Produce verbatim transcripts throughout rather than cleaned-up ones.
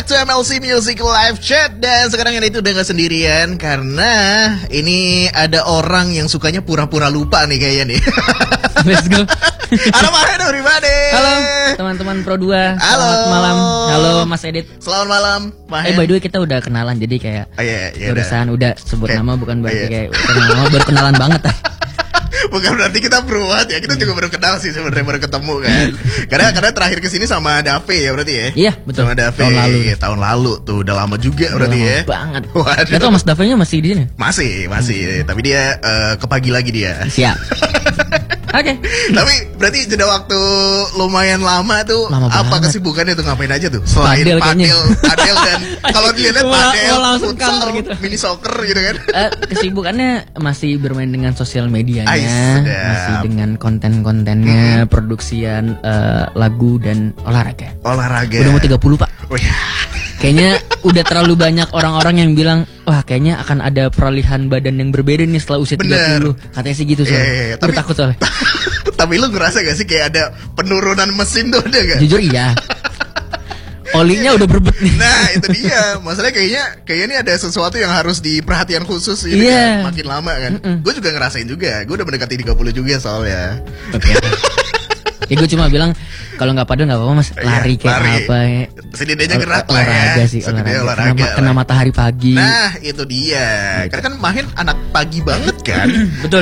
to M L C Music Live Chat. Dan sekarang ini itu udah gak sendirian, karena ini ada orang yang sukanya pura-pura lupa nih kayaknya nih. Let's go. Halo Mahen, everybody. Halo teman-teman Pro dua. Halo. Selamat malam. Halo Mas Edit. Selamat malam Mahen. Eh by the way kita udah kenalan, jadi kayak oh, iya, iya, urusan udah, udah sebut Kayak- nama bukan berarti iya. kayak kenal nama, baru kenalan banget. Bukan berarti kita beruat ya, kita juga baru kenal sih sebenarnya, baru ketemu kan. Karena karena terakhir kesini sama Dave ya berarti ya. Iya betul. Sama Dave Tahun lalu. tahun lalu tuh, udah lama juga Udah berarti lama ya. banget. Waduh. Gak tau Mas Davenya masih di sini. Masih, masih. Tapi dia eh, ke pagi lagi dia. Siap. Oke. Tapi berarti jeda waktu lumayan lama tuh. Lama apa banget. kesibukannya tuh, ngapain aja tuh? Selain Padel kayaknya. padel, padel dan kalau dilihat Mau- padel, mau langsung futsal, counter gitu. mini soccer gitu kan. Eh, kesibukannya masih bermain dengan sosial medianya, Ais, sedap. masih dengan konten-kontennya, produksian eh, lagu dan olahraga. Olahraga. Udah mau tiga puluh Pak. Oh, ya. Kayaknya udah terlalu banyak orang-orang yang bilang, wah kayaknya akan ada peralihan badan yang berbeda nih setelah usia Bener. tiga puluh. Katanya sih gitu Iya, soalnya. iya, iya. Gue Tapi- takut soalnya. Tapi lu ngerasa gak sih kayak ada penurunan mesin tuh, ada gak? Jujur iya. Olinya udah berbet nih. Nah itu dia. Masalahnya kayaknya Kayaknya ini ada sesuatu yang harus diperhatian khusus ini Iya. kan, makin lama kan. Mm-mm. Gue juga ngerasain juga. Gue udah mendekati tiga puluh juga soalnya. Oke. Ya gue cuma bilang kalau nggak padahal nggak apa-apa Mas, lari Iya, kayak lari. apa ya. Setidaknya Ol- gerak lah ya. olahraga sih, Setidaknya olahraga. olahraga Kena, kena lah. matahari pagi. Nah itu dia. Karena kan Mahen anak pagi banget kan. Betul.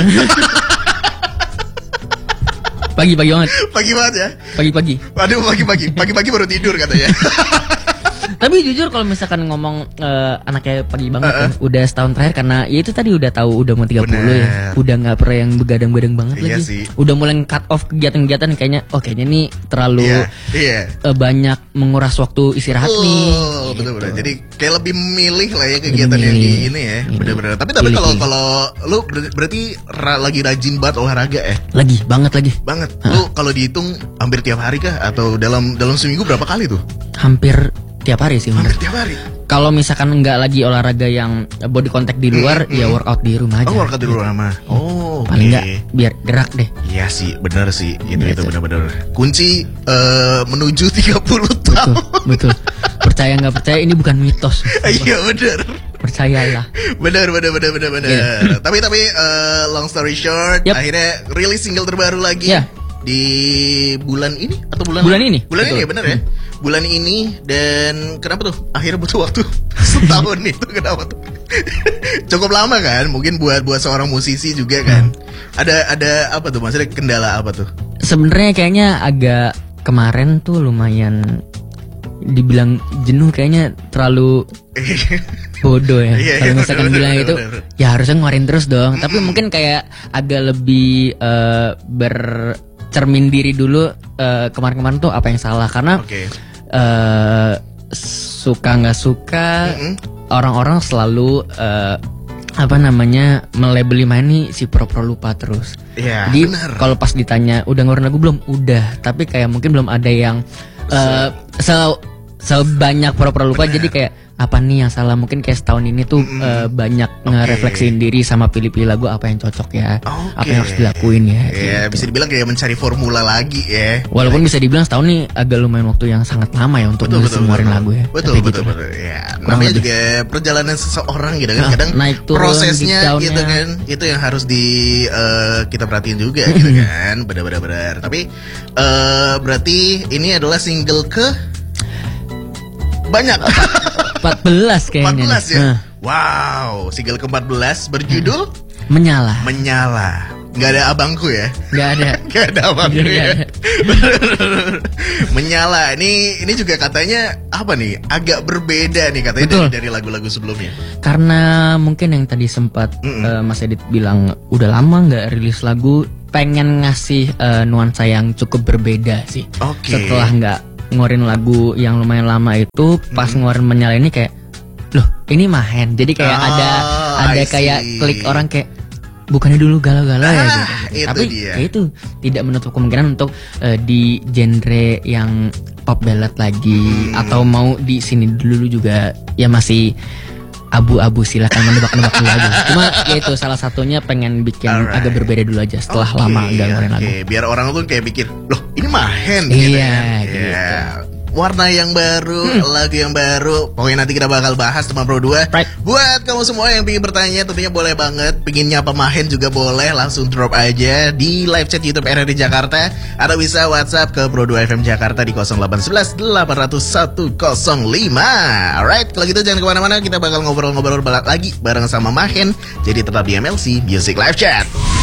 Pagi-pagi banget, Pagi banget ya. pagi-pagi. Waduh pagi-pagi. Pagi-pagi baru tidur katanya. Tapi jujur kalau misalkan ngomong eh, anaknya pagi banget Uh-uh. ya, udah setahun terakhir karena ya itu tadi udah tahu udah mau tiga puluh Bener. ya. Udah nggak pernah yang begadang-begadang banget Iya lagi. sih. Udah mulai cut off kegiatan-kegiatan kayaknya oh kayaknya nih terlalu Iya. Iya. eh, banyak menguras waktu istirahat nih. Oh, betul betul. Gitu. Jadi kayak lebih memilih lah ya kegiatan yang milih. kayak gini ya. Milih. Bener-bener. Tapi tapi Pilih, kalau pilih. kalau lu ber- berarti ra- lagi rajin banget olahraga ya? Lagi banget lagi. Banget. Lu kalau dihitung hampir tiap hari kah atau dalam dalam seminggu berapa kali tuh? Hampir tiap hari sih bener. Hampir tiap hari. Kalau misalkan nggak lagi olahraga yang body contact di luar, ya workout di rumah aja. Oh, workout di luar mah. Oh, Paling oke. nggak biar gerak deh. Iya sih, benar sih. Itu itu Gitu. benar-benar. Kunci eh, menuju tiga puluh Betul, tahun. betul. Percaya nggak percaya ini bukan mitos. Iya benar. Percayalah. Benar benar benar benar benar. Iya. Tapi tapi eh, long story short, Yap. akhirnya rilis single terbaru lagi. Ya. Di bulan ini atau bulan Bulan ini, Bulan ini betul. ya benar ya. Bulan ini. Dan kenapa tuh? Akhirnya butuh waktu setahun itu kenapa tuh? Cukup lama kan? Mungkin buat buat seorang musisi juga kan. Ada ada apa tuh? Maksudnya kendala apa tuh? Sebenarnya kayaknya agak kemarin tuh lumayan dibilang jenuh kayaknya terlalu bodoh ya. Iya, Kalau iya, misalkan bener, bilang bener, itu bener. ya harusnya ngeluarin terus dong. Tapi mungkin kayak agak lebih eh, bercermin diri dulu eh, kemarin-kemarin tuh apa yang salah karena Oke. eh, suka nggak suka Mm-mm. orang-orang selalu eh, apa namanya melabeli main nih si pro-pro lupa terus. Iya, Jadi benar. kalau pas ditanya udah ngeluarin lagu belum? Udah, tapi kayak mungkin belum ada yang eh, se sebanyak pro-pro lupa. Jadi kayak apa nih yang salah? Mungkin kayak setahun ini tuh eh, banyak ngerefleksiin diri sama pilih-pilih lagu apa yang cocok ya, Oke. apa yang harus dilakuin ya. Iya, gitu. bisa dibilang kayak mencari formula lagi ya. Walaupun bisa dibilang setahun nih agak lumayan waktu yang sangat lama ya untuk nulis ngeluarin lagu ya. Betul Tapi betul gitu lah. betul. Ya, Kurang namanya lebih. juga perjalanan seseorang gitu kan. Nah, Kadang naik turun, prosesnya deep down-nya. gitu kan. Itu yang harus di eh, kita perhatiin juga gitu kan. Benar-benar. Tapi eh berarti ini adalah single ke banyak. empat belas kayaknya. empat belas nih. ya. Nah, Wow, single ke empat belas berjudul menyala. Menyala. Nggak ada abangku ya. Nggak ada. Gak ada abangku Nggak ya. ada. Menyala. Ini ini juga katanya apa nih? Agak berbeda nih katanya Betul. dari, dari lagu-lagu sebelumnya. Karena mungkin yang tadi sempat Mm-mm. eh, Mas Edit bilang udah lama nggak rilis lagu, pengen ngasih eh, nuansa yang cukup berbeda sih. Oke. Setelah nggak ngeluarin lagu yang lumayan lama itu, pas ngeluarin menyala ini kayak, loh ini Mahen. Jadi kayak Oh, ada ada I kayak see. klik orang kayak bukannya dulu galau-galau ya Ah, gitu. itu Tapi dia. ya itu tidak menutup kemungkinan untuk eh, di genre yang pop ballad lagi Hmm. atau mau di sini dulu juga ya masih abu-abu, silakan menebak-nebak dulu aja. Cuma ya itu salah satunya pengen bikin Alright. agak berbeda dulu aja setelah Oke, lama nggak ngeluarin oke. lagu. Biar orang tuh kayak pikir, loh ini Mahen Iya, gitu kan. gitu. Iya. warna yang baru, hmm. lagu yang baru. Pokoknya nanti kita bakal bahas teman Pro dua. Right. Buat kamu semua yang ingin bertanya tentunya boleh banget. Pengen nyapa Mahen juga boleh, langsung drop aja di live chat YouTube R R D Jakarta. Atau bisa WhatsApp ke Pro dua F M Jakarta di nol delapan satu satu delapan nol satu nol lima. Alright, kalau gitu jangan kemana-mana, kita bakal ngobrol-ngobrol lagi bareng sama Mahen. Jadi tetap di M L C Music Live Chat.